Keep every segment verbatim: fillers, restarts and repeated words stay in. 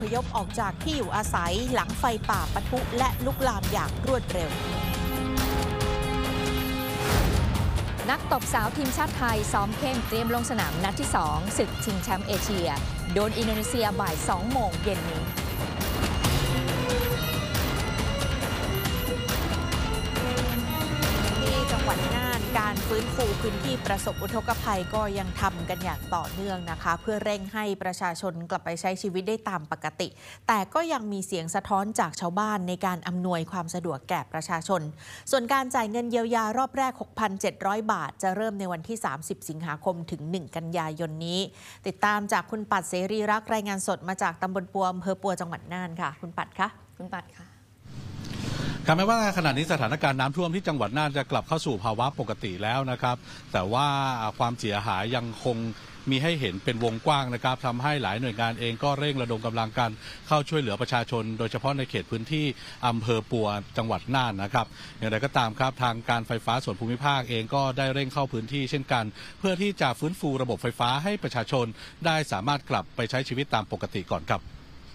อพยพออกจากที่อยู่อาศัยหลังไฟป่าปะทุและลุกลามอย่างรวดเร็วนักตบสาวทีมชาติไทยซ้อมเข้มเตรียมลงสนามนัดที่สองศึกชิงแชมป์เอเชียโดนอินโดนีเซียบ่ายสองโมงเย็นนี้ที่จังหวัดน่านการฟื้นฟูพื้นที่ประสบอุทกภัยก็ยังทำกันอย่างต่อเนื่องนะคะเพื่อเร่งให้ประชาชนกลับไปใช้ชีวิตได้ตามปกติแต่ก็ยังมีเสียงสะท้อนจากชาวบ้านในการอำนวยความสะดวกแก่ประชาชนส่วนการจ่ายเงินเยียวยารอบแรก หกพันเจ็ดร้อย บาทจะเริ่มในวันที่สามสิบสิงหาคมถึงหนึ่งกันยายนนี้ติดตามจากคุณปัดเสรีรักษ์รายงานสดมาจากตำบลปัวอำเภอปัวจังหวัดน่านค่ะคุณปัดคะคุณปัดค่ะครับแม้ว่าขณะนี้สถานการณ์น้ำท่วมที่จังหวัดน่านจะกลับเข้าสู่ภาวะปกติแล้วนะครับแต่ว่าความเสียหายยังคงมีให้เห็นเป็นวงกว้างนะครับทำให้หลายหน่วยงานเองก็เร่งระดมกำลังกันเข้าช่วยเหลือประชาชนโดยเฉพาะในเขตพื้นที่อำเภอปัวจังหวัดน่านนะครับอย่างไรก็ตามครับทางการไฟฟ้าส่วนภูมิภาคเองก็ได้เร่งเข้าพื้นที่เช่นกันเพื่อที่จะฟื้นฟูระบบไฟฟ้าให้ประชาชนได้สามารถกลับไปใช้ชีวิตตามปกติก่อนครับ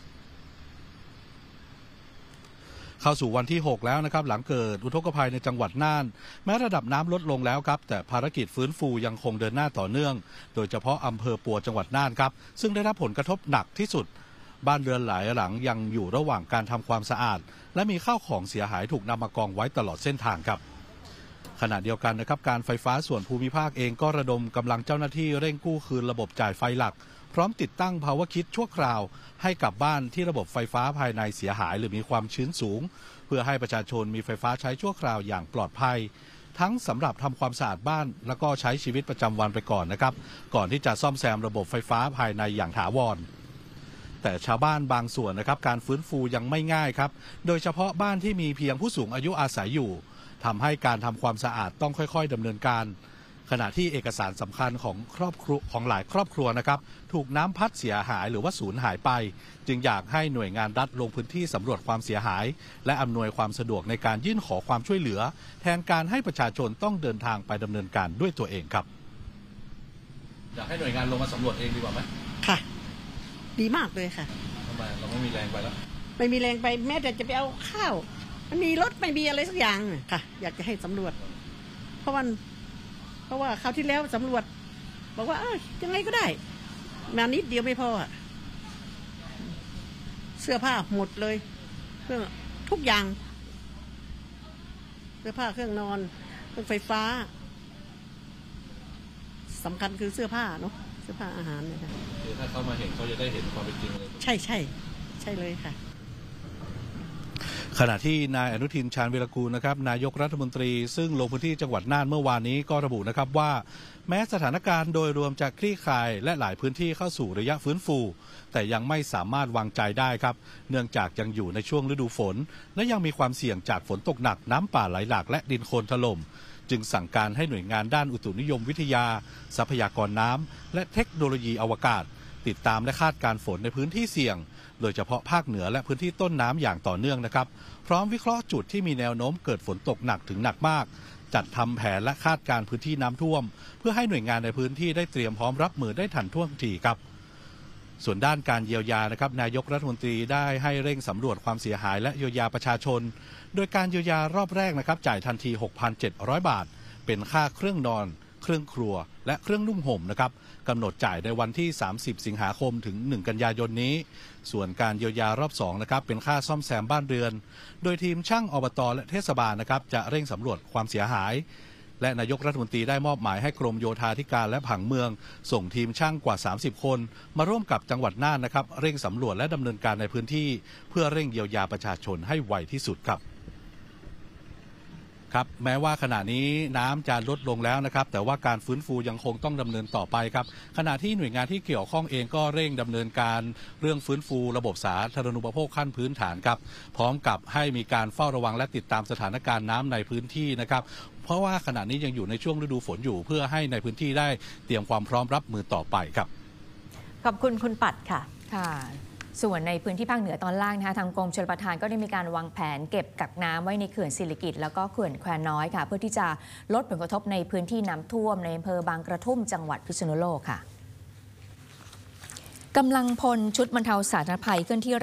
เข้าสู่วันที่หกแล้วนะครับหลังเกิดอุทกภัยในจังหวัดน่านแม้ระดับน้ำลดลงแล้วครับแต่ภารกิจฟื้นฟูยังคงเดินหน้าต่อเนื่องโดยเฉพาะอำเภอปัวจังหวัดน่านครับซึ่งได้รับผลกระทบหนักที่สุดบ้านเรือนหลายหลังยังอยู่ระหว่างการทำความสะอาดและมีข้าวของเสียหายถูกนำมากองไว้ตลอดเส้นทางครับขณะเดียวกันนะครับการไฟฟ้าส่วนภูมิภาคเองก็ระดมกำลังเจ้าหน้าที่เร่งกู้คืนระบบจ่ายไฟหลักพร้อมติดตั้ง Power Kit ชั่วคราวให้กับบ้านที่ระบบไฟฟ้าภายในเสียหายหรือมีความชื้นสูงเพื่อให้ประชาชนมีไฟฟ้าใช้ชั่วคราวอย่างปลอดภัยทั้งสำหรับทำความสะอาดบ้านแล้วก็ใช้ชีวิตประจำวันไปก่อนนะครับก่อนที่จะซ่อมแซมระบบไฟฟ้าภายในอย่างถาวรแต่ชาวบ้านบางส่วนนะครับการฟื้นฟูยังไม่ง่ายครับโดยเฉพาะบ้านที่มีเพียงผู้สูงอายุอาศัยอยู่ทำให้การทำความสะอาดต้องค่อยๆดำเนินการขณะที่เอกสารสำคัญของครอบครัวของหลายครอบครัวนะครับถูกน้ำพัดเสียหายหรือว่าสูญหายไปจึงอยากให้หน่วยงานรัฐลงพื้นที่สำรวจความเสียหายและอำนวยความสะดวกในการยื่นขอความช่วยเหลือแทนการให้ประชาชนต้องเดินทางไปดำเนินการด้วยตัวเองครับอยากให้หน่วยงานลงมาสำรวจเองดีกว่าไหมค่ะดีมากเลยค่ะทำไมเราไม่มีแรงไปแล้วไม่มีแรงไปแม้แต่จะไปเอาข้าวมันมีรถไม่มีอะไรสักอย่างค่ะอยากจะให้สำรวจเพราะวันเพราะว่าคราวที่แล้วสำรวจบอกว่าเออยังไงก็ได้มานิดเดียวไม่พอเสื้อผ้าหมดเลยเครื่องทุกอย่างเสื้อผ้าเครื่องนอนเครื่องไฟฟ้าสำคัญคือเสื้อผ้าเนาะเสื้อผ้าอาหารเนี่ยค่ะคือถ้าเขามาเห็นเขาจะได้เห็นความเป็นจริงเลยใช่ใช่ใช่เลยค่ะขณะที่นายอนุทินชาญวีรกูลนะครับนายกรัฐมนตรีซึ่งลงพื้นที่จังหวัดน่านเมื่อวานนี้ก็ระบุนะครับว่าแม้สถานการณ์โดยรวมจะคลี่คลายและหลายพื้นที่เข้าสู่ระยะฟื้นฟูแต่ยังไม่สามารถวางใจได้ครับเนื่องจากยังอยู่ในช่วงฤดูฝนและยังมีความเสี่ยงจากฝนตกหนักน้ำป่าไหลหลากและดินโคลนถล่มจึงสั่งการให้หน่วยงานด้านอุตุนิยมวิทยาทรัพยากรน้ำและเทคโนโลยีอวกาศติดตามและคาดการณ์ฝนในพื้นที่เสี่ยงโดยเฉพาะภาคเหนือและพื้นที่ต้นน้ำอย่างต่อเนื่องนะครับพร้อมวิเคราะห์จุดที่มีแนวโน้มเกิดฝนตกหนักถึงหนักมากจัดทำแผนและคาดการณ์พื้นที่น้ำท่วมเพื่อให้หน่วยงานในพื้นที่ได้เตรียมพร้อมรับมือได้ทันท่วงทีครับส่วนด้านการเยียวยานะครับนายกรัฐมนตรีได้ให้เร่งสำรวจความเสียหายและเยียวยาประชาชนโดยการเยียวยารอบแรกนะครับจ่ายทันที หกพันเจ็ดร้อย บาทเป็นค่าเครื่องนอนเครื่องครัวและเครื่องนุ่งห่มนะครับกำหนดจ่ายในวันที่สามสิบสิงหาคมถึงหนึ่งกันยายนนี้ส่วนการเยียวยารอบสองนะครับเป็นค่าซ่อมแซมบ้านเรือนโดยทีมช่างอบตและเทศบาลนะครับจะเร่งสำรวจความเสียหายและนายกรัฐมนตรีได้มอบหมายให้กรมโยธาธิการและผังเมืองส่งทีมช่างกว่าสามสิบคนมาร่วมกับจังหวัดน่านนะครับเร่งสำรวจและดำเนินการในพื้นที่เพื่อเร่งเยียวยาประชาชนให้ไวที่สุดครับครับแม้ว่าขณะนี้น้ำจะลดลงแล้วนะครับแต่ว่าการฟื้นฟูยังคงต้องดำเนินต่อไปครับขณะที่หน่วยงานที่เกี่ยวข้องเองก็เร่งดำเนินการเรื่องฟื้นฟูระบบสาธารณูปโภคขั้นพื้นฐานครับพร้อมกับให้มีการเฝ้าระวังและติดตามสถานการณ์น้ำในพื้นที่นะครับเพราะว่าขณะนี้ยังอยู่ในช่วงฤดูฝนอยู่เพื่อให้ในพื้นที่ได้เตรียมความพร้อมรับมือต่อไปครับขอบคุณคุณปัดค่ะค่ะส่วนในพื้นที่ภาคเหนือตอนล่างนะคะทางกรมชลประทานก็ได้มีการวางแผนเก็บกักน้ำไว้ในเขื่อนศิริกิติ์แล้วก็เขื่อนแควน้อยค่ะเพื่อที่จะลดผลกระทบในพื้นที่น้ำท่วมในอำเภอบางกระทุ่มจังหวัดพิษณุโลกค่ะกำลังพลชุดบรรเทาสาธารณภัยเคลื่อนที่